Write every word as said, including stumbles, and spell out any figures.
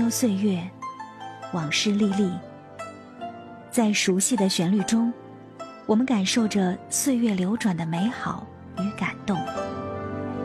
悠岁月，往事历历。在熟悉的旋律中，我们感受着岁月流转的美好与感动。